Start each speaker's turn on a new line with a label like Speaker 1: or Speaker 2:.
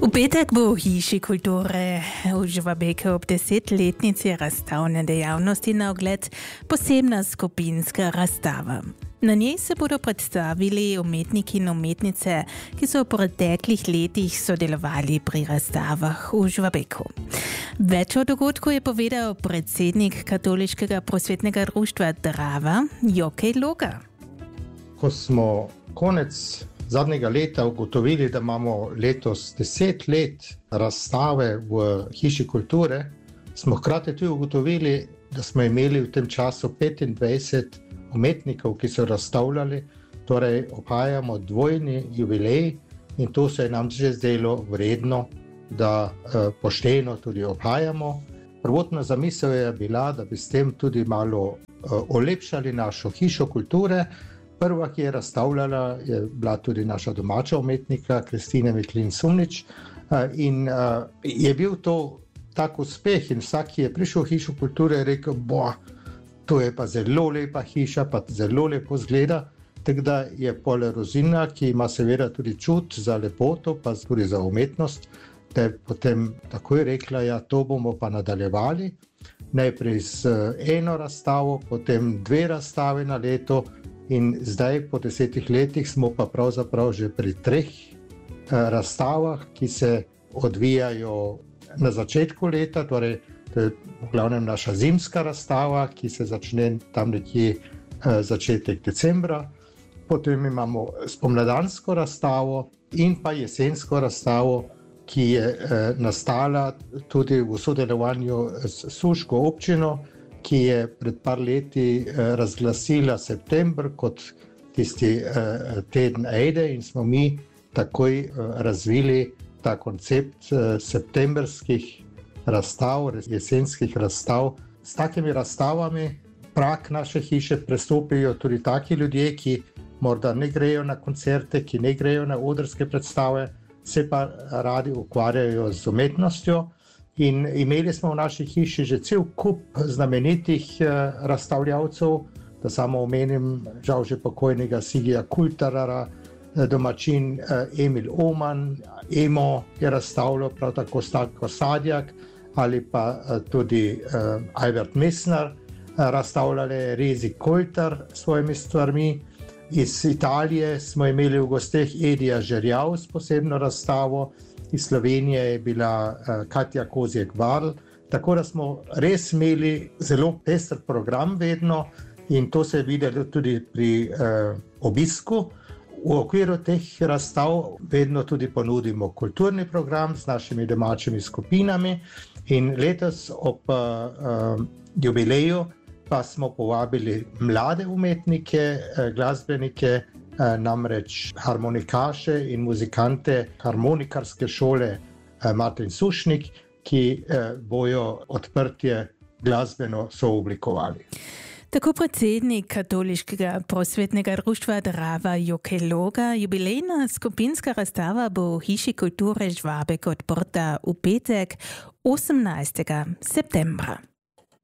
Speaker 1: V petek bo v Hiši kulture v Žvabeku ob 10-letnici razstavne dejavnosti na ogled posebna skupinska razstava. Na njej se bodo predstavili umetniki in umetnice, ki so v preteklih letih sodelovali pri razstavah v Žvabeku. Več o dogodku je povedal predsednik Katoliškega prosvetnega društva Drava, Jokej Loga.
Speaker 2: Ko smo konec zadnjega leta ugotovili, da imamo letos 10 let razstave v Hiši kulture, smo hkrati tudi ugotovili, da smo imeli v tem času 25 umetnikov, ki so razstavljali, torej obhajamo dvojni jubilej in to se je nam že zdelo vredno, da pošteno tudi obhajamo. Prvotna zamisel je bila, da bi s tem tudi malo olepšali našo Hišo kulture. Prva, ki je razstavljala, je bila tudi naša domača umetnika, Kristina Metlin-Sumnič, in je bil to tak uspeh in vsak, ki je prišel v Hišo kulture, je rekel, to je pa zelo lepa hiša, pa zelo lepo zgleda. Tako da je pol Rozina, ki ima seveda tudi čut za lepoto, pa tudi za umetnost, da je potem takoj rekla, ja, to bomo pa nadaljevali. Najprej z eno razstavo, potem 2 razstave na leto in zdaj po 10 letih smo pa pravzaprav že pri 3 razstavah, ki se odvijajo na začetku leta, torej to je v glavnem naša zimska razstava, ki se začne tam nekje začetek decembra. Potem imamo spomladansko razstavo in pa jesensko razstavo, ki je nastala tudi v sodelovanju s Suško občino, ki je pred par leti razglasila september kot tisti teden Ejde in smo mi takoj razvili ta koncept septembrskih razstav, jesenskih razstav. S takimi razstavami prag naše hiše prestopijo tudi taki ljudje, ki morda ne grejo na koncerte, ki ne grejo na odrske predstave, se pa radi ukvarjajo z umetnostjo. In imeli smo v naši hiši že cel kup znamenitih razstavljavcev, da samo omenim žal že pokojnega Sigija Kultarara, domačin Emil Oman, Emo je razstavljal, prav tako Stanko Sadjak ali pa tudi Albert Messner, razstavljale Rezi Koltar s svojimi stvarmi. Iz Italije smo imeli v gosteh Edija Žerjav s posebno razstavo, iz Slovenije je bila Katja Kozjek-Varl, tako da smo res imeli zelo pester program vedno in to se je videlo tudi pri obisku. V okviru teh razstav vedno tudi ponudimo kulturni program s našimi domačimi skupinami in letos ob jubileju pa smo povabili mlade umetnike, glasbenike, namreč harmonikaše in muzikante harmonikarske šole Martin Sušnik, ki bojo odprtje glasbeno sooblikovali.
Speaker 1: Tako predsednik Katoliškega prosvetnega društva Drava Jokej Loga, jubilejna skupinska razstava bo v Hiši kulture Žvabek odprta v petek 18. septembra.